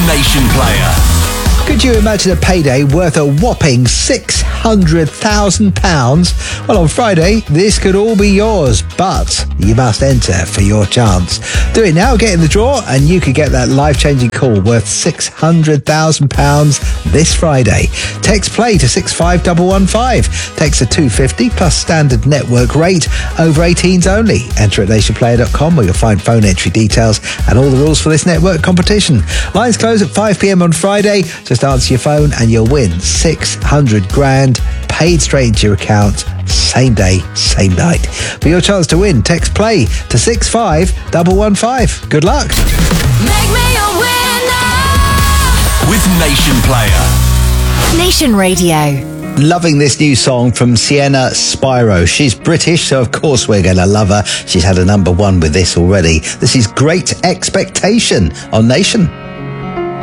Nation Player. Could you imagine a payday worth a whopping £600,000? Well, on Friday, this could all be yours, but you must enter for your chance. Do it now, get in the draw, and you could get that life-changing call worth £600,000 this Friday. Text play to 65115. Text to 250 plus standard network rate. Over 18s only. Enter at nationplayer.com where you'll find phone entry details and all the rules for this network competition. Lines close at 5 p.m. on Friday. Just answer your phone and you'll win 600 grand paid straight into your account, same day, same night. For your chance to win, text play to 65115. Good luck. Make me a winner with Nation Player. Nation Radio. Loving this new song from Sienna Spyro. She's British, so of course we're going to love her. She's had a number one with this already. This is Great Expectation on Nation.